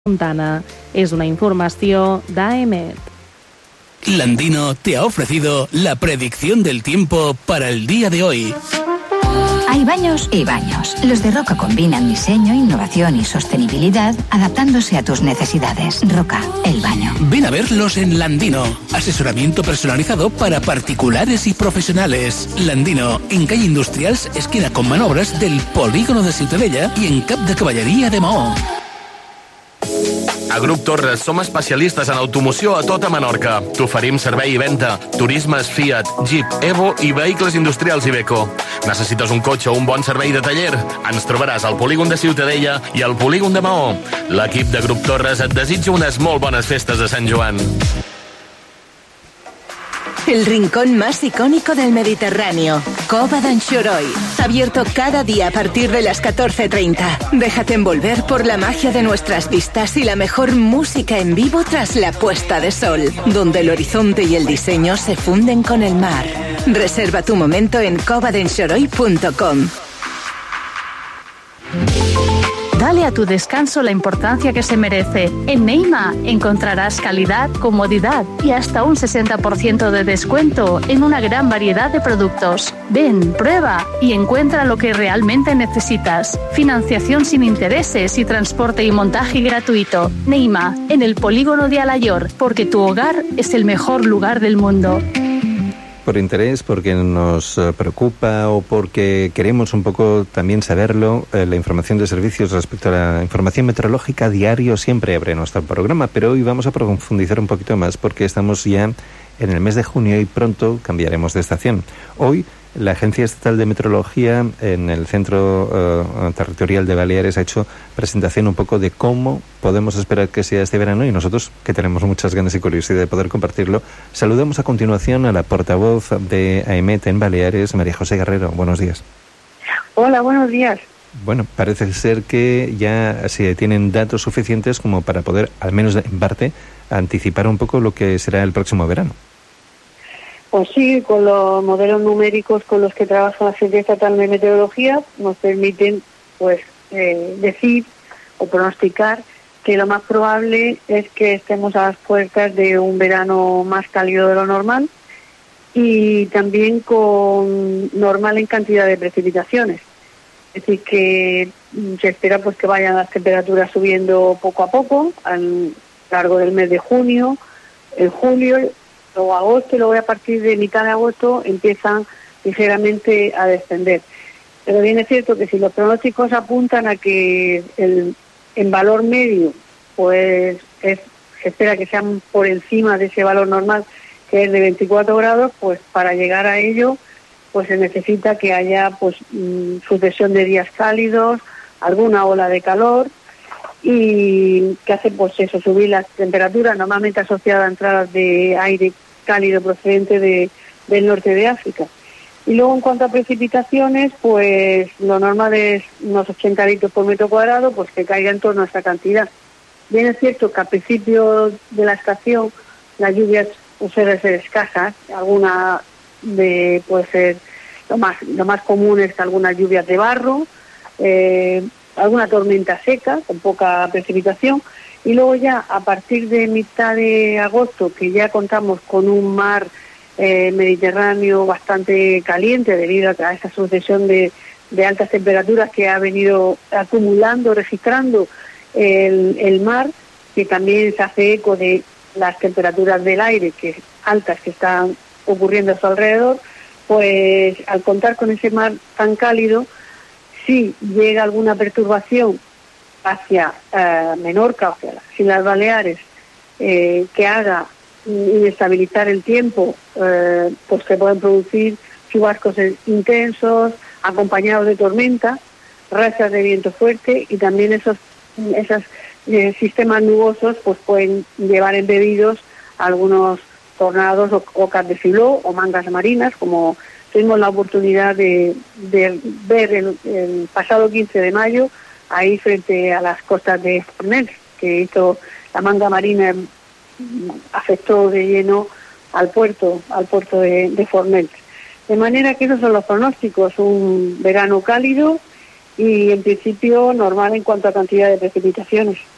Montana. Es una información d'AEMET. Landino te ha ofrecido la predicción del tiempo para el día de hoy. Hay baños y baños. Los de Roca combinan diseño, innovación y sostenibilidad, adaptándose a tus necesidades. Roca, el baño. Ven a verlos en Landino. Asesoramiento personalizado para particulares y profesionales. Landino, en calle Industrials, esquina con Manobras del Polígono de Ciutadella i en Cap de Cavalleria de Maó. A Grup Torres som especialistes en automoció a tota Menorca. T'oferim servei i venda, turismes Fiat, Jeep, Evo i vehicles industrials Iveco. Necessites un cotxe o un bon servei de taller? Ens trobaràs al polígon de Ciutadella i al polígon de Maó. L'equip de Grup Torres et desitja unes molt bones festes de Sant Joan. El rincón más icónico del Mediterráneo, Cova d'Anxoroy. Abierto cada día a partir de las 14:30. Déjate envolver por la magia de nuestras vistas y la mejor música en vivo tras la puesta de sol, donde el horizonte y el diseño se funden con el mar. Reserva tu momento en covadenxoroy.com. Dale a tu descanso la importancia que se merece. En Neima encontrarás calidad, comodidad y hasta un 60% de descuento en una gran variedad de productos. Ven, prueba y encuentra lo que realmente necesitas. Financiación sin intereses y transporte y montaje gratuito. Neima, en el polígono de Alayor, porque tu hogar es el mejor lugar del mundo. Por interés, porque nos preocupa o porque queremos un poco también saberlo, la información de servicios respecto a la información meteorológica diario siempre abre nuestro programa, pero hoy vamos a profundizar un poquito más porque estamos ya en el mes de junio y pronto cambiaremos de estación. Hoy la Agencia Estatal de Meteorología en el Centro Territorial de Baleares ha hecho presentación un poco de cómo podemos esperar que sea este verano y nosotros, que tenemos muchas ganas y curiosidad de poder compartirlo, saludamos a continuación a la portavoz de AEMET en Baleares, María José Guerrero. Buenos días. Hola, buenos días. Bueno, parece ser que ya se tienen datos suficientes como para poder, al menos en parte, anticipar un poco lo que será el próximo verano. Pues sí, con los modelos numéricos con los que trabaja la Agencia Estatal de Meteorología nos permiten decir o pronosticar que lo más probable es que estemos a las puertas de un verano más cálido de lo normal y también normal en cantidad de precipitaciones. Es decir, que se espera pues que vayan las temperaturas subiendo poco a poco a lo largo del mes de junio, en julio o agosto, y luego a partir de mitad de agosto empiezan ligeramente a descender. Pero bien es cierto que si los pronósticos apuntan a que en valor medio pues se espera que sean por encima de ese valor normal, que es de 24 grados, pues para llegar a ello pues se necesita que haya pues sucesión de días cálidos, alguna ola de calor y que hace pues eso, subir las temperaturas normalmente asociadas a entradas de aire cálido procedente del norte de África. Y luego en cuanto a precipitaciones, pues lo normal es unos 80 litros por metro cuadrado, pues que caiga en torno a esa cantidad. Bien es cierto que al principio de la estación las lluvias suelen ser escasas, alguna puede ser lo más común es algunas lluvias de barro, alguna tormenta seca con poca precipitación y luego ya a partir de mitad de agosto que ya contamos con un mar Mediterráneo bastante caliente debido a esa sucesión de altas temperaturas que ha venido registrando el mar, que también se hace eco de las temperaturas del aire altas que están ocurriendo a su alrededor, pues al contar con ese mar tan cálido, si llega alguna perturbación hacia Menorca, hacia las Islas Baleares, que haga inestabilizar el tiempo, pues se pueden producir chubascos intensos, acompañados de tormenta, rachas de viento fuerte y también esos sistemas nubosos pues pueden llevar embebidos algunos tornados o ocas de filó o mangas marinas, como tuvimos la oportunidad de ver el pasado 15 de mayo ahí frente a las costas de Fornells, que hizo la manga marina, afectó de lleno al puerto de Fornells. De manera que esos son los pronósticos, un verano cálido y en principio normal en cuanto a cantidad de precipitaciones.